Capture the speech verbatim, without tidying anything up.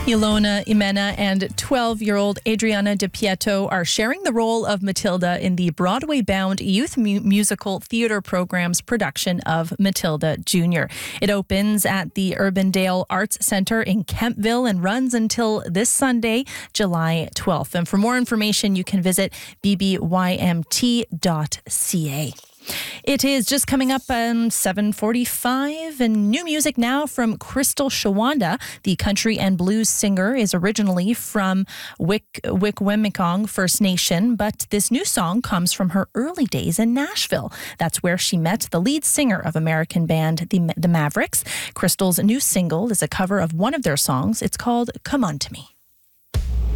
Ilona Imena and twelve-year-old Adriana Di Pietro are sharing the role of Matilda in the Broadway-bound youth mu- musical theater program's production of Matilda Junior It opens at the Urbandale Arts Center in Kempville and runs until this Sunday, July twelfth. And for more information, you can visit b b y m t dot c a. It is just coming up on seven forty-five, and new music now from Crystal Shawanda. The country and blues singer is originally from Wick, Wickwemikong First Nation, but this new song comes from her early days in Nashville. That's where she met the lead singer of American band The, the Mavericks. Crystal's new single is a cover of one of their songs. It's called Come On To Me.